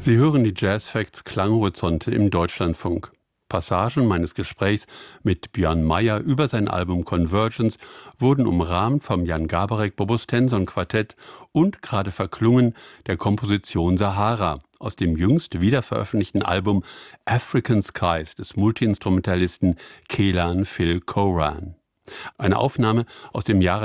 Sie hören die Jazz Facts Klanghorizonte im Deutschlandfunk. Passagen meines Gesprächs mit Björn Meyer über sein Album Convergence wurden umrahmt vom Jan Garbarek Bobo-Stenson Quartett und gerade verklungen der Komposition Sahara aus dem jüngst wiederveröffentlichten Album African Skies des Multiinstrumentalisten Kelan Phil Coran. Eine Aufnahme aus dem Jahre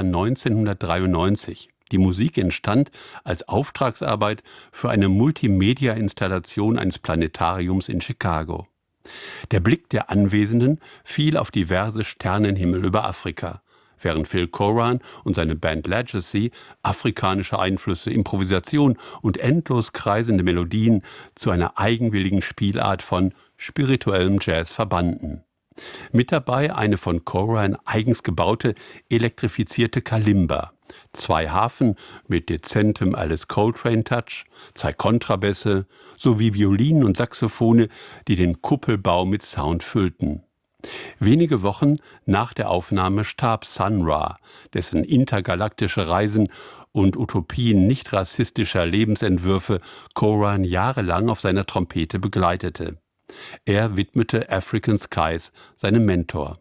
1993. Die Musik entstand als Auftragsarbeit für eine Multimedia-Installation eines Planetariums in Chicago. Der Blick der Anwesenden fiel auf diverse Sternenhimmel über Afrika, während Phil Coran und seine Band Legacy afrikanische Einflüsse, Improvisation und endlos kreisende Melodien zu einer eigenwilligen Spielart von spirituellem Jazz verbanden. Mit dabei eine von Coran eigens gebaute, elektrifizierte Kalimba, 2 Harfen mit dezentem Alice Coltrane-Touch, 2 Kontrabässe sowie Violinen und Saxophone, die den Kuppelbau mit Sound füllten. Wenige Wochen nach der Aufnahme starb Sun Ra, dessen intergalaktische Reisen und Utopien nicht rassistischer Lebensentwürfe Coran jahrelang auf seiner Trompete begleitete. Er widmete African Skies seinem Mentor.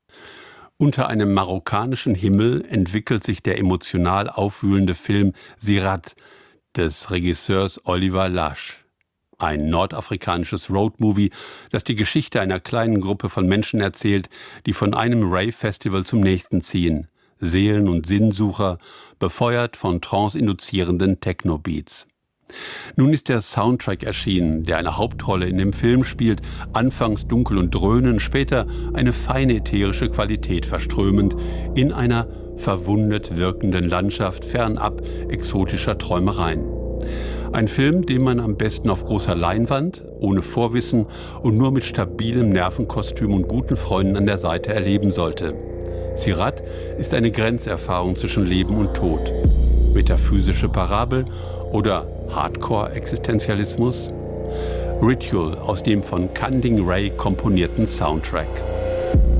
Unter einem marokkanischen Himmel entwickelt sich der emotional aufwühlende Film Sirat des Regisseurs Oliver Lash. Ein nordafrikanisches Roadmovie, das die Geschichte einer kleinen Gruppe von Menschen erzählt, die von einem Rave-Festival zum nächsten ziehen. Seelen- und Sinnsucher, befeuert von trance-induzierenden Techno-Beats. Nun ist der Soundtrack erschienen, der eine Hauptrolle in dem Film spielt, anfangs dunkel und dröhnend, später eine feine ätherische Qualität verströmend, in einer verwundet wirkenden Landschaft fernab exotischer Träumereien. Ein Film, den man am besten auf großer Leinwand, ohne Vorwissen und nur mit stabilem Nervenkostüm und guten Freunden an der Seite erleben sollte. Sirat ist eine Grenzerfahrung zwischen Leben und Tod. Metaphysische Parabel oder Hardcore-Existenzialismus? Ritual aus dem von Kanding Ray komponierten Soundtrack.